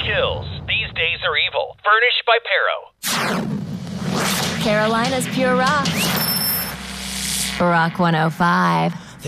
chills. These days are evil. Furnished by Pero. Carolina's Pure Rock. Rock 105.